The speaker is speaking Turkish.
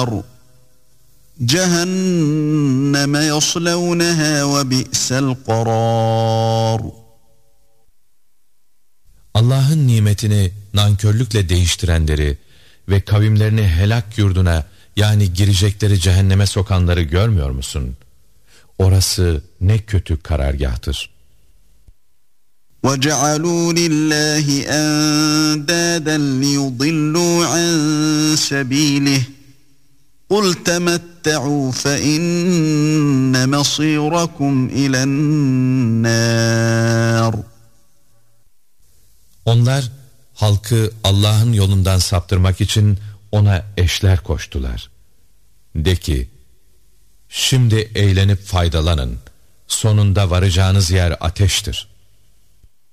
Cehenneme yaslevneha ve bi'sel karar. Allah'ın nimetini nankörlükle değiştirenleri ve kavimlerini helak yurduna, yani girecekleri cehenneme sokanları görmüyor musun? Orası ne kötü karargahtır. وَجَعَلُوا لِلَّهِ أَنْدَادًا لِيُضِلُّوا عَنْ سَبِيلِهِ قُلْ تَمَتَّعُوا فَإِنَّ مَصِيرَكُمْ إِلَى النَّارِ. Onlar halkı Allah'ın yolundan saptırmak için ona eşler koştular. De ki, şimdi eğlenip faydalanın, sonunda varacağınız yer ateştir.